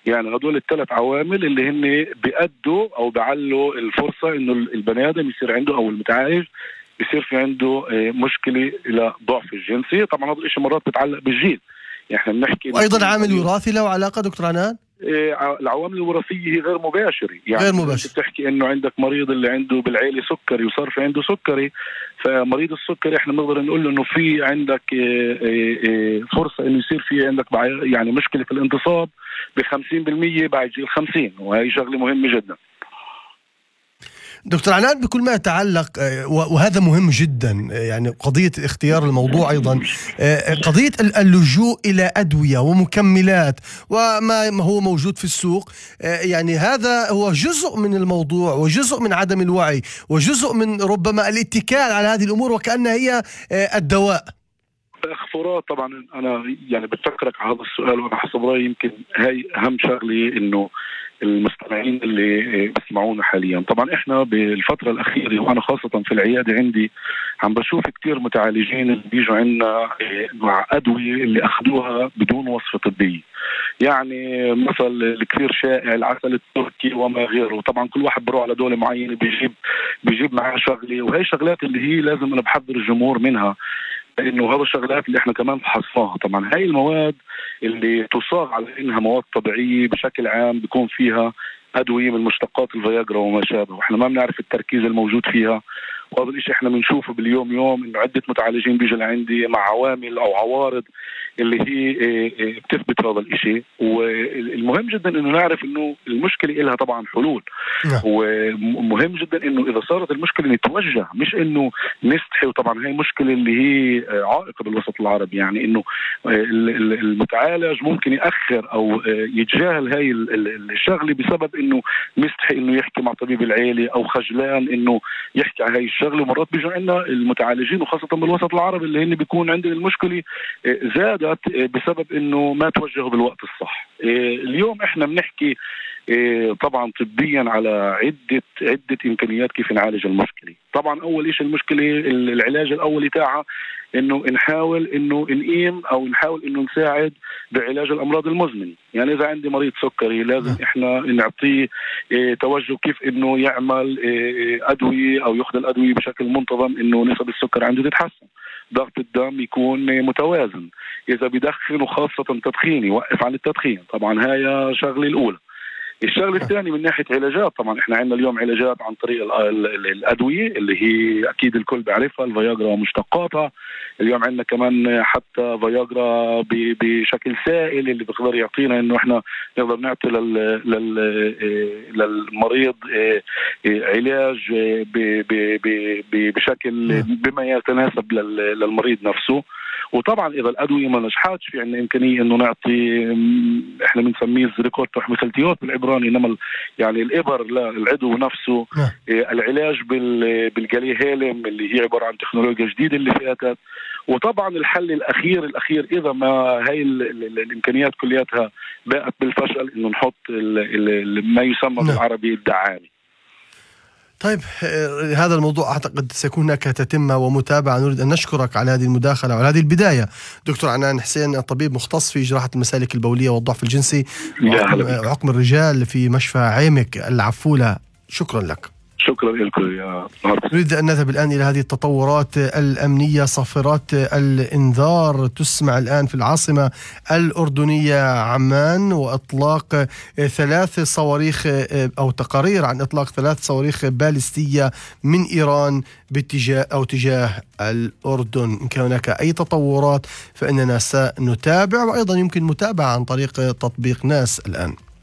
يعني هدول الثلاث عوامل اللي هن بيأدوا أو بيعلوا الفرصة إنه البني آدم يصير عنده أو المتعالج بيصير في عنده مشكلة إلى ضعف الجنسي. طبعا هذا الشيء مرات بتعلق بالجيل، يعني احنا بنحكي وأيضا عامل وراثي له علاقة دكتور عنان؟ العوامل الوراثية هي غير مباشرة، يعني غير مباشر. بتحكي انه عندك مريض اللي عنده بالعيلة سكري وصار في عنده سكري، فمريض السكري احنا بنقدر نقول له انه في عندك فرصة انه يصير في عندك يعني مشكلة في الانتصاب ب50% بعد جيل 50، وهي شغلة مهمة جدا. دكتور عنان، بكل ما يتعلق وهذا مهم جدا، يعني قضية اختيار الموضوع أيضا قضية اللجوء إلى أدوية ومكملات وما هو موجود في السوق، يعني هذا هو جزء من الموضوع وجزء من عدم الوعي وجزء من ربما الاتكال على هذه الأمور وكأنها هي الدواء. اخفورات طبعا انا يعني بتفكرك على هذا السؤال، وانا حسب رايي يمكن هاي اهم شغله انه المستمعين اللي بيسمعونا حاليا. طبعا احنا بالفتره الاخيره وانا خاصه في العياده عندي عم بشوف كتير متعالجين اللي بيجوا عندنا مع ادويه اللي اخذوها بدون وصفه طبيه، يعني مثل الكثير شائع العسل التركي وما غيره. طبعا كل واحد بروح على دولة معينة بيجيب معاه شغله، وهي شغلات اللي هي لازم انا بحذر الجمهور منها، لانه هذا الشغلات اللي احنا كمان فحصناها. طبعا هاي المواد اللي تصاغ على انها مواد طبيعيه بشكل عام بيكون فيها ادويه من مشتقات الفياجرا وما شابه، واحنا ما بنعرف التركيز الموجود فيها. وهذا الشيء احنا بنشوفه باليوم يوم، انه عده متعالجين بيجوا لعندي مع عوامل او عوارض اللي هي بتثبت هذا الشيء. والمهم جدا انه نعرف انه المشكله لها طبعا حلول، ومهم جدا انه اذا صارت المشكله نتوجه، مش انه نستحي. وطبعا هي مشكله اللي هي عائقه بالوسط العربي، يعني انه المتعالج ممكن ياخر او يتجاهل هاي الشغله بسبب انه مستحي انه يحكي مع طبيب العيله او خجلان انه يحكي على هاي الشغله. ومرات بيجوا عندنا المتعالجين وخاصه بالوسط العربي اللي هن بيكون عندهم المشكله زادت بسبب انه ما توجهوا بالوقت الصح. اليوم احنا بنحكي طبعا طبيا على عدة امكانيات كيف نعالج المشكلة. طبعا اول شيء المشكلة العلاج الاولي تاعها انه نحاول انه نقيم او نحاول انه نساعد بعلاج الامراض المزمنة. يعني اذا عندي مريض سكري لازم احنا نعطيه توجه كيف انه يعمل ادوية او ياخذ الادوية بشكل منتظم، انه نسب السكر عنده تتحسن، ضغط الدم يكون متوازن، اذا بدخن وخاصة تدخين يوقف عن التدخين. طبعا هاي شغلة الاولى. الشغله الثانيه من ناحيه علاجات، طبعا احنا عندنا اليوم علاجات عن طريق الادويه اللي هي اكيد الكل بيعرفها، الفياجرا ومشتقاتها. اليوم عندنا كمان حتى فياجرا بشكل سائل اللي بيقدر يعطينا انه احنا نقدر نعطي للمريض علاج بشكل بما يتناسب للمريض نفسه. وطبعا اذا الادويه ما نجحتش في عندنا امكانيه انه نعطي احنا بنسميه الزريكوت وحميثلتيوت بالعبراني، انما يعني الابر للعضو نفسه. العلاج بالجليهالم اللي هي عباره عن تكنولوجيا جديده اللي فاتت. وطبعا الحل الاخير اذا ما هاي الامكانيات كلياتها باءت بالفشل، انه نحط ما يسمى بالعربي الدعامي. طيب، هذا الموضوع أعتقد سيكون هناك تتمة ومتابعة. نريد أن نشكرك على هذه المداخلة وعلى هذه البداية دكتور عنان حسين، طبيب مختص في جراحة المسالك البولية والضعف الجنسي وعقم الرجال في مشفى عيمك العفولة. شكرا لك. شكرا لكم يا نهار. نريد أن نذهب الآن إلى هذه التطورات الأمنية. صافرات الإنذار تسمع الآن في العاصمة الأردنية عمان، وإطلاق 3 صواريخ أو تقارير عن إطلاق 3 صواريخ باليستية من إيران تجاه الأردن. إن كان هناك أي تطورات فإننا سنتابع، وأيضا يمكن متابعة عن طريق تطبيق ناس الآن.